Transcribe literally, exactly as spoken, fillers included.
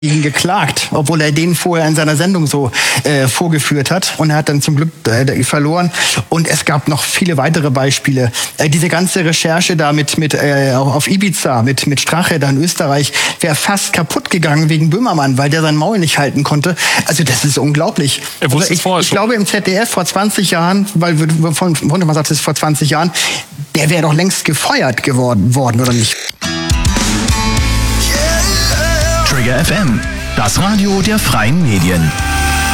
ihn geklagt, obwohl er den vorher in seiner Sendung so äh, vorgeführt hat, und er hat dann zum Glück äh, verloren. Und es gab noch viele weitere Beispiele. Äh, diese ganze Recherche da mit mit äh, auf Ibiza mit mit Strache da in Österreich wäre fast kaputt gegangen wegen Böhmermann, weil der sein Maul nicht halten konnte. Also das ist unglaublich. Er wusste also ich, es vorher ich schon. glaube im Z D F vor zwanzig Jahren, weil wir von man sagt es vor zwanzig Jahren, der wäre doch längst gefeuert geworden worden, oder nicht? Trigger F M, das Radio der freien Medien.